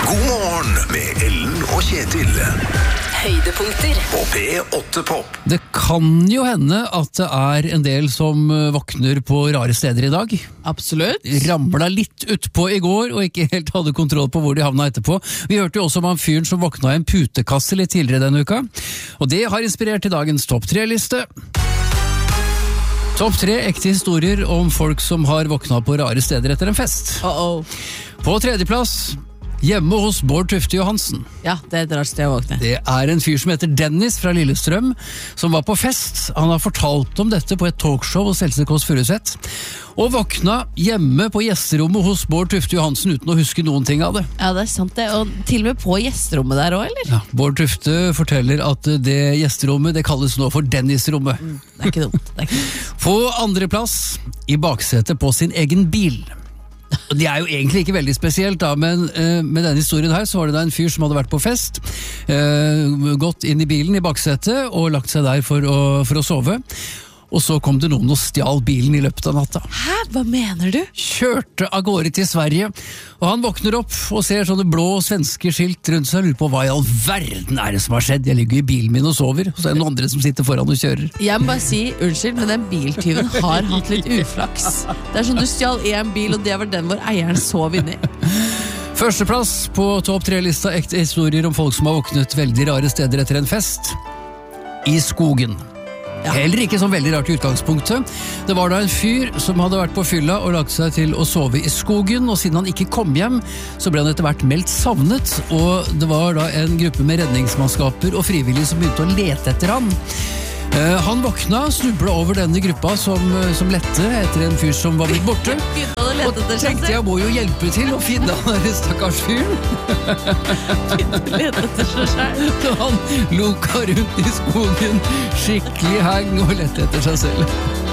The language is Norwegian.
God morgen med Ellen og Kjetil. Høydepunkter På P8 Pop. Det kan jo hende at det er en del som våkner på rare steder i dag. Absolutt. Ramla litt utpå i går og ikke helt hadde kontroll på hvor de havna etterpå. Vi hørte jo også om han fyren som våkna i en putekasse litt tidligere denne uka. Og det har inspirert til dagens topp 3-liste. Topp 3 ekte historier om folk som har våkna på rare steder etter en fest. På tredjeplass, hjemme hos Bård Tufte Johansen. Ja, det er et rart sted å våkne. Det er en fyr som heter Dennis fra Lillestrøm, som var på fest. Han har fortalt om dette på et talkshow hos Else Kåss Furuseth, og våkna hjemme på gjesterommet hos Bård Tufte Johansen uten å huske noen ting av det. Ja, det er sant det. Og til og med på gjesterommet der også, eller? Ja, Bård Tufte forteller at det gjesterommet, det kalles nå for Dennis-rommet. Det er ikke dumt. Det er ikke dumt. På andreplass, i baksetet på sin egen bil. Det er jo egentlig ikke veldig spesielt da, men med denne historien her så var det da en fyr som hadde vært på fest, gått inn i bilen i baksetet og lagt seg der for å sove. Og så kom det noen og stjal bilen i løpet av natta. Hæ? Hva mener du? Kjørte av gårde til Sverige, og han våkner opp og ser sånne blå svenske skilt rundt seg og lurer på hva i all verden er det som har skjedd. Jeg ligger i bilen min og sover, og så er det noen andre som sitter foran og kjører. Jeg må bare si, unnskyld, men den biltyven har hatt litt uflaks. Det er sånn du stjal en bil, og det var den hvor eieren sov inni. Førsteplass på topp 3-lista ekte historier om folk som har våknet veldig rare steder etter en fest. I skogen. Ja. Heller ikke sånn veldig rart i utgangspunktet. Det var da en fyr som hadde vært på fylla og lagt seg til å sove i skogen, og siden han ikke kom hjem, så ble han etter hvert meldt savnet, og det var da en gruppe med redningsmannskaper og frivillige som begynte å lete etter han. Han våkna, snubla over denne gruppa som lette etter en fyr som var blitt borte, og tenkte jeg må jo hjelpe til å finne han der stakkars fyren. Lete etter seg selv. Så han loka rundt i skogen, skikkelig hang og lette etter seg selv.